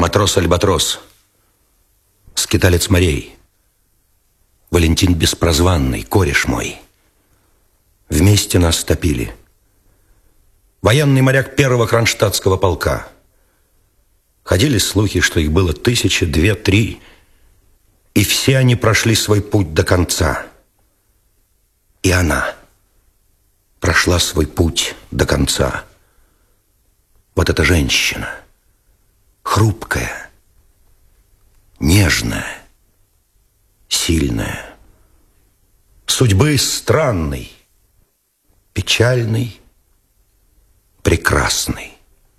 Матрос-альбатрос, скиталец морей, Валентин беспрозванный, кореш мой. Вместе нас топили. Военный моряк первого кронштадтского полка. Ходили слухи, что их было 1000, 2, 3, и все они прошли свой путь до конца. И она прошла свой путь до конца. Вот эта женщина, хрупкая, нежная, сильная, судьбы странной, печальной, прекрасной.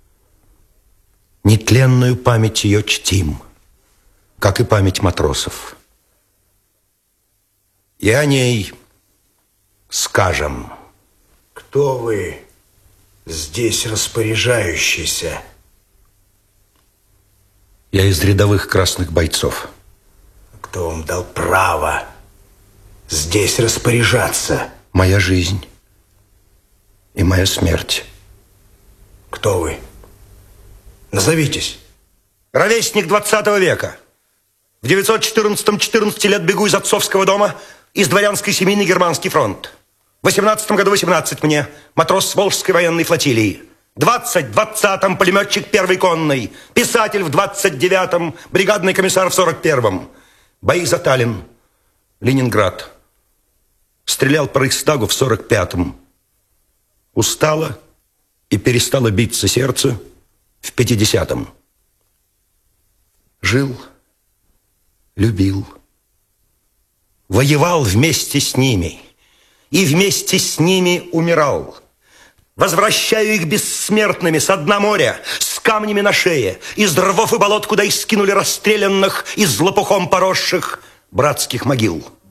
Нетленную память ее чтим, как и память матросов. И о ней скажем. Кто вы здесь распоряжающийся? Я из рядовых красных бойцов. Кто вам дал право здесь распоряжаться? Моя жизнь и моя смерть. Кто вы? Назовитесь. Ровесник 20 века. В 914-м 14 лет бегу из отцовского дома, из дворянской семьи на Германский фронт. В 18-м году 18 мне, матрос Волжской военной флотилии. В 20-м пулеметчик первой конной, писатель в 29-м, бригадный комиссар в 41-м. Бои за Таллин, Ленинград. Стрелял по Рейхстагу в 45-м. Устало и перестало биться сердце в 50-м. Жил, любил, воевал вместе с ними и вместе с ними умирал. Возвращаю их бессмертными с дна моря, с камнями на шее, из рвов и болот, куда их скинули расстрелянных, из лопухом поросших братских могил.